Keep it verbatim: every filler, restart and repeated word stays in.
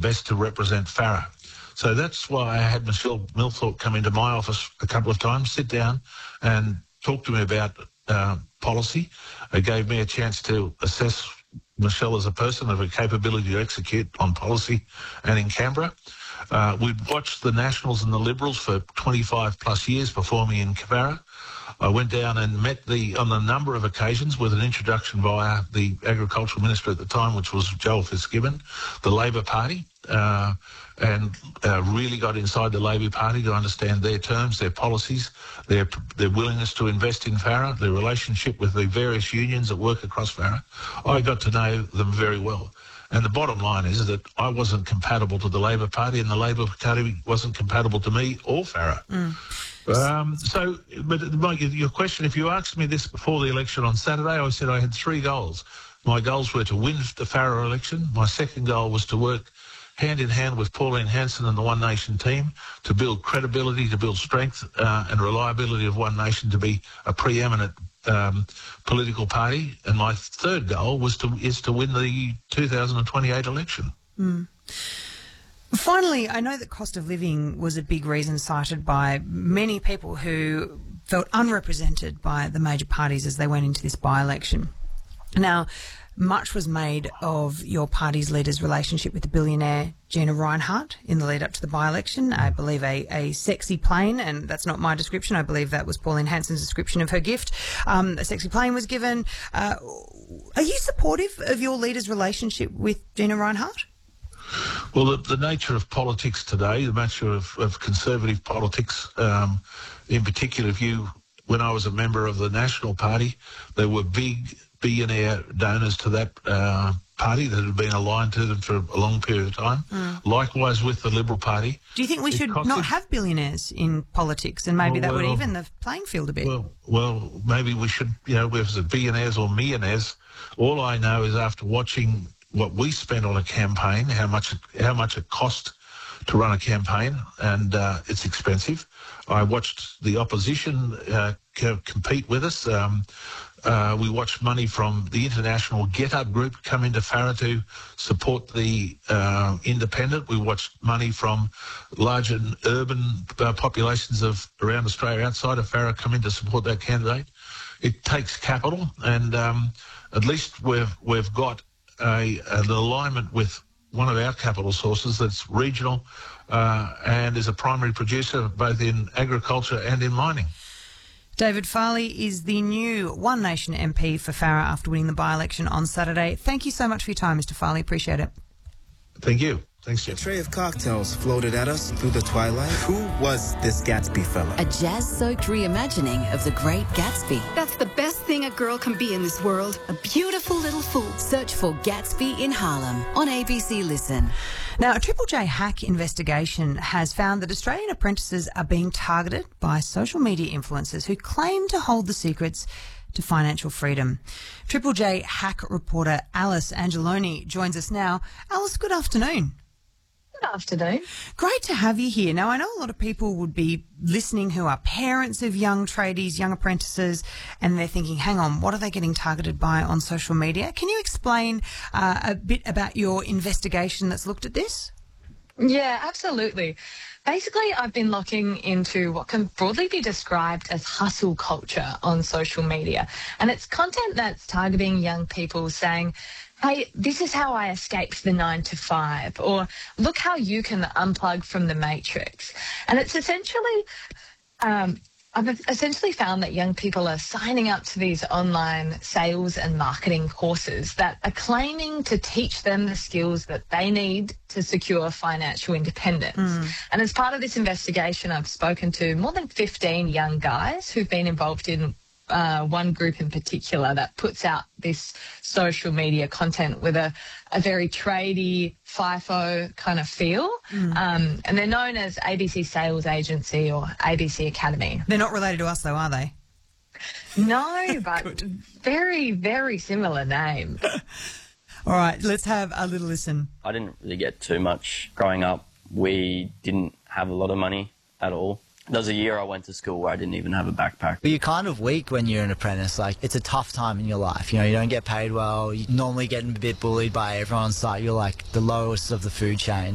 best to represent Farrer. So that's why I had Michelle Millthorpe come into my office a couple of times, sit down and talk to me about uh, policy. It gave me a chance to assess Michelle as a person of her capability to execute on policy and in Canberra. Uh, we'd watched the Nationals and the Liberals for twenty-five plus years before me in Farrer. I went down and met the on a number of occasions with an introduction via the Agricultural Minister at the time, which was Joel Fitzgibbon, the Labor Party, uh, and uh, really got inside the Labor Party to understand their terms, their policies, their their willingness to invest in Farrer, their relationship with the various unions that work across Farrer. I got to know them very well. And the bottom line is that I wasn't compatible to the Labor Party, and the Labor Party wasn't compatible to me or Farrer. Mm. Um, so, but Mike, your question, if you asked me this before the election on Saturday, I said I had three goals. My goals were to win the Farrer election. My second goal was to work hand in hand with Pauline Hanson and the One Nation team to build credibility, to build strength uh, and reliability of One Nation to be a preeminent um, political party. And my third goal was to is to win the two thousand twenty-eight election. Mm. Finally, I know that cost of living was a big reason cited by many people who felt unrepresented by the major parties as they went into this by-election. Now, much was made of your party's leader's relationship with the billionaire Gina Rinehart in the lead up to the by-election. I believe a, a sexy plane, and that's not my description, I believe that was Pauline Hanson's description of her gift. Um, a sexy plane was given. Uh, are you supportive of your leader's relationship with Gina Rinehart? Well, the, the nature of politics today, the nature of, of conservative politics, um, in particular, if you, when I was a member of the National Party, there were big billionaire donors to that uh, party that had been aligned to them for a long period of time. Mm. Likewise with the Liberal Party. Do you think we it should costed... not have billionaires in politics, and maybe well, that would well, even the playing field a bit? Well, well, maybe we should, you know, whether it's billionaires or millionaires. All I know is after watching what we spent on a campaign, how much how much it cost to run a campaign, and uh, it's expensive. I watched the opposition uh, compete with us. Um, uh, we watched money from the international Get Up group come into Farrer to support the uh, independent. We watched money from large and urban uh, populations of around Australia outside of Farrer come in to support that candidate. It takes capital, and um, at least we've we've got A, an alignment with one of our capital sources that's regional uh, and is a primary producer both in agriculture and in mining. David Farley is the new One Nation M P for Farrer after winning the by-election on Saturday. Thank you so much for your time, Mister Farley. Appreciate it. Thank you. Thanks, Jeff. A tray of cocktails floated at us through the twilight. Who was this Gatsby fella? A jazz-soaked reimagining of The Great Gatsby. That's the best thing a girl can be in this world. A beautiful little fool. Search for Gatsby in Harlem on A B C Listen. Now, a Triple J hack investigation has found that Australian apprentices are being targeted by social media influencers who claim to hold the secrets to financial freedom. Triple J hack reporter Alice Angeloni joins us now. Alice, good afternoon. Good afternoon. Great to have you here. Now, I know a lot of people would be listening who are parents of young tradies, young apprentices, and they're thinking, hang on, what are they getting targeted by on social media? Can you explain uh, a bit about your investigation that's looked at this? Yeah, absolutely. Basically, I've been looking into what can broadly be described as hustle culture on social media. And it's content that's targeting young people saying, hey, this is how I escaped the nine to five, or look how you can unplug from the matrix. And it's essentially, um, I've essentially found that young people are signing up to these online sales and marketing courses that are claiming to teach them the skills that they need to secure financial independence. Mm. And as part of this investigation, I've spoken to more than fifteen young guys who've been involved in Uh, one group in particular that puts out this social media content with a, a very tradey, FIFO kind of feel. Mm. Um, and they're known as A B C Sales Agency or A B C Academy. They're not related to us though, are they? No, but very, very similar name. All right, let's have a little listen. I didn't really get too much growing up. We didn't have a lot of money at all. There was a year I went to school where I didn't even have a backpack. But you're kind of weak when you're an apprentice. Like, it's a tough time in your life. You know, you don't get paid well. You're normally getting a bit bullied by everyone on site. You're like the lowest of the food chain.